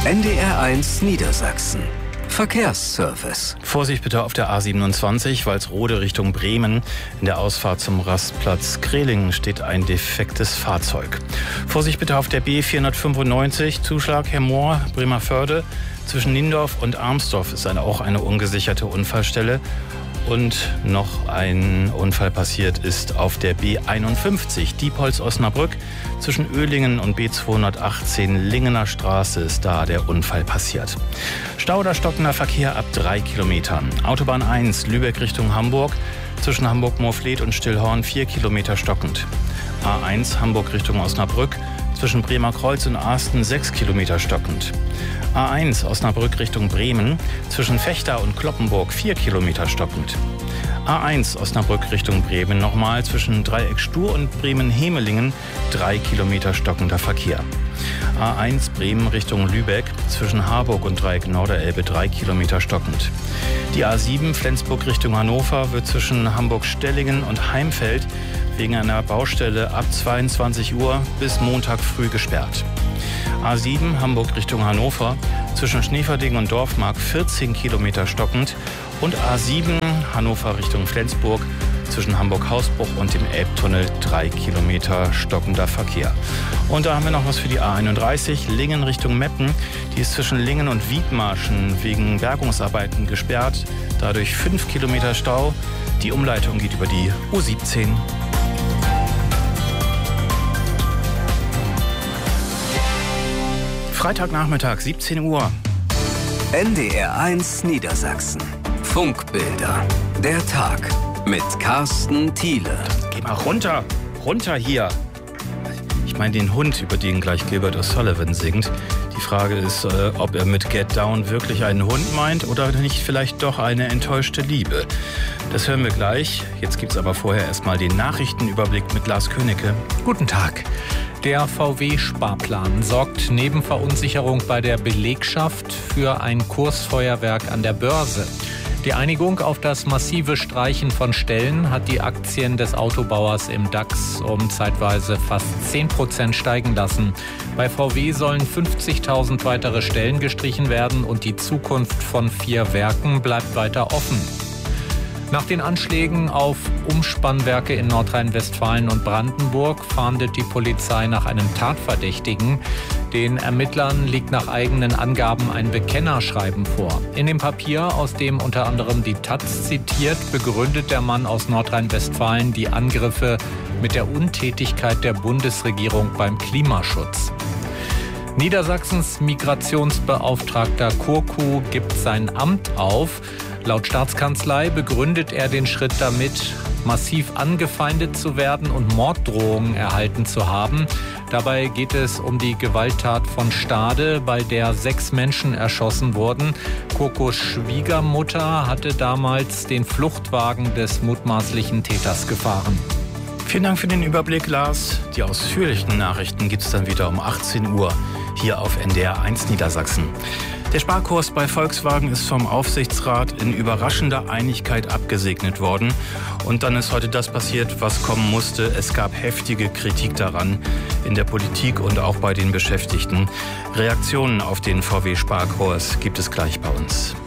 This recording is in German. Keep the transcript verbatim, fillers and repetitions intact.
N D R eins Niedersachsen. Verkehrsservice. Vorsicht bitte auf der A siebenundzwanzig, Walsrode Richtung Bremen. In der Ausfahrt zum Rastplatz Krehlingen steht ein defektes Fahrzeug. Vorsicht bitte auf der B vierhundertfünfundneunzig, Zuschlag Hermoor, Bremervörde. Zwischen Niendorf und Armsdorf ist eine, auch eine ungesicherte Unfallstelle. Und noch ein Unfall passiert ist auf der B einundfünfzig, Diepholz-Osnabrück. Zwischen Oehlingen und B zweihundertachtzehn, Lingener Straße, ist da der Unfall passiert. Stau oder stockender Verkehr ab drei Kilometern. Autobahn eins, Lübeck Richtung Hamburg. Zwischen Hamburg-Moorfleet und Stillhorn vier Kilometer stockend. A eins, Hamburg Richtung Osnabrück. Zwischen Bremerkreuz und Asten sechs Kilometer stockend. A eins Osnabrück Richtung Bremen, zwischen Vechta und Cloppenburg vier Kilometer stockend. A eins Osnabrück Richtung Bremen nochmal zwischen Dreieck Stur und Bremen-Hemelingen drei Kilometer stockender Verkehr. A eins Bremen Richtung Lübeck zwischen Harburg und Dreieck Norderelbe drei Kilometer stockend. Die A sieben Flensburg Richtung Hannover wird zwischen Hamburg-Stellingen und Heimfeld wegen einer Baustelle ab zweiundzwanzig Uhr bis Montag früh gesperrt. A sieben Hamburg Richtung Hannover zwischen Schneeverding und Dorfmark vierzehn Kilometer stockend und A sieben Hannover Richtung Flensburg zwischen Hamburg-Hausbruch und dem Elbtunnel drei Kilometer stockender Verkehr. Und da haben wir noch was für die A einunddreißig, Lingen Richtung Meppen. Die ist zwischen Lingen und Wiedmarschen wegen Bergungsarbeiten gesperrt. Dadurch fünf Kilometer Stau. Die Umleitung geht über die U siebzehn. Freitagnachmittag, siebzehn Uhr. N D R eins Niedersachsen. Funkbilder. Der Tag mit Carsten Thiele. Geh mal runter, runter hier. Ich meine den Hund, über den gleich Gilbert O'Sullivan singt. Die Frage ist, äh, ob er mit Get Down wirklich einen Hund meint oder nicht vielleicht doch eine enttäuschte Liebe. Das hören wir gleich. Jetzt gibt's aber vorher erstmal den Nachrichtenüberblick mit Lars Königke. Guten Tag. Der V W-Sparplan sorgt neben Verunsicherung bei der Belegschaft für ein Kursfeuerwerk an der Börse. Die Einigung auf das massive Streichen von Stellen hat die Aktien des Autobauers im DAX um zeitweise fast zehn Prozent steigen lassen. Bei V W sollen fünfzigtausend weitere Stellen gestrichen werden und die Zukunft von vier Werken bleibt weiter offen. Nach den Anschlägen auf Umspannwerke in Nordrhein-Westfalen und Brandenburg fahndet die Polizei nach einem Tatverdächtigen. Den Ermittlern liegt nach eigenen Angaben ein Bekennerschreiben vor. In dem Papier, aus dem unter anderem die Taz zitiert, begründet der Mann aus Nordrhein-Westfalen die Angriffe mit der Untätigkeit der Bundesregierung beim Klimaschutz. Niedersachsens Migrationsbeauftragter Kurku gibt sein Amt auf. Laut Staatskanzlei begründet er den Schritt damit, massiv angefeindet zu werden und Morddrohungen erhalten zu haben. Dabei geht es um die Gewalttat von Stade, bei der sechs Menschen erschossen wurden. Kurkus Schwiegermutter hatte damals den Fluchtwagen des mutmaßlichen Täters gefahren. Vielen Dank für den Überblick, Lars. Die ausführlichen Nachrichten gibt es dann wieder um achtzehn Uhr hier auf N D R eins Niedersachsen. Der Sparkurs bei Volkswagen ist vom Aufsichtsrat in überraschender Einigkeit abgesegnet worden. Und dann ist heute das passiert, was kommen musste. Es gab heftige Kritik daran in der Politik und auch bei den Beschäftigten. Reaktionen auf den V W-Sparkurs gibt es gleich bei uns.